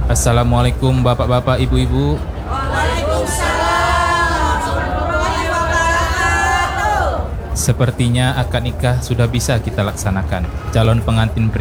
Assalamualaikum bapak-bapak, ibu-ibu. Sepertinya akad nikah sudah bisa kita laksanakan. Calon pengantin